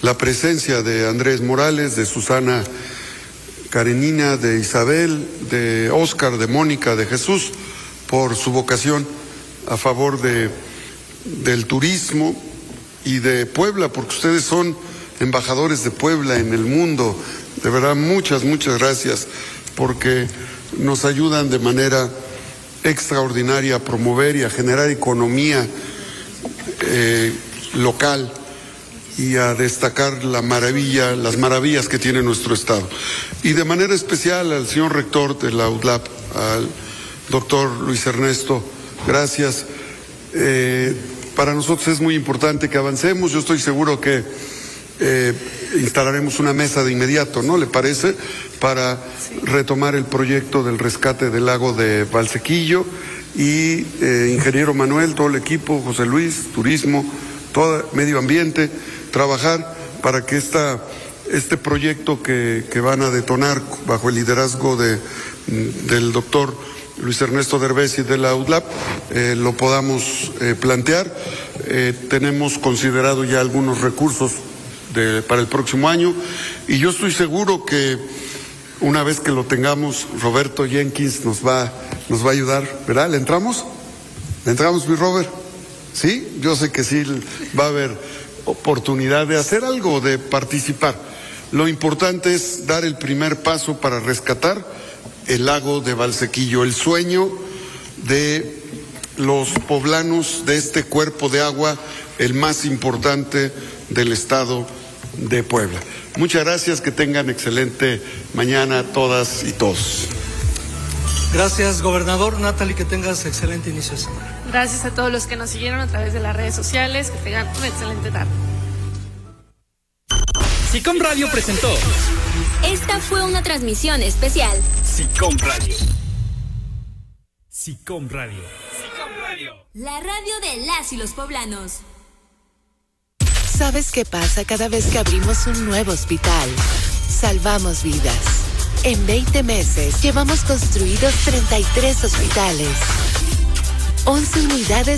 la presencia de Andrés Morales, de Susana Karenina, de Isabel, de Óscar, de Mónica, de Jesús, por su vocación a favor del turismo y de Puebla, porque ustedes son embajadores de Puebla en el mundo. De verdad, muchas gracias, porque nos ayudan de manera extraordinaria a promover y a generar economía local y a destacar las maravillas que tiene nuestro estado. Y de manera especial al señor rector de la UDLAP, al doctor Luis Ernesto, gracias. Para nosotros es muy importante que avancemos. Yo estoy seguro que instalaremos una mesa de inmediato, ¿no le parece?, para retomar el proyecto del rescate del lago de Valsequillo, y ingeniero Manuel, todo el equipo, José Luis, turismo, todo medio ambiente, trabajar para que este proyecto que van a detonar bajo el liderazgo del doctor Luis Ernesto Derbez y de la UDLAP, lo podamos plantear. Tenemos considerado ya algunos recursos para el próximo año, y yo estoy seguro que una vez que lo tengamos, Roberto Jenkins nos va a ayudar, ¿verdad? ¿Le entramos? ¿Le entramos, mi Robert? ¿Sí? Yo sé que sí va a haber oportunidad de hacer algo, de participar. Lo importante es dar el primer paso para rescatar el lago de Valsequillo, el sueño de los poblanos de este cuerpo de agua, el más importante del estado de Puebla. Muchas gracias, que tengan excelente mañana todas y todos. Gracias, gobernador. Natalie, que tengas excelente inicio de semana. Gracias a todos los que nos siguieron a través de las redes sociales, que tengan una excelente tarde. SICOM Radio presentó. Esta fue una transmisión especial. SICOM Radio. SICOM Radio. SICOM Radio. La radio de las y los poblanos. ¿Sabes qué pasa cada vez que abrimos un nuevo hospital? Salvamos vidas. En 20 meses llevamos construidos 33 hospitales, 11 unidades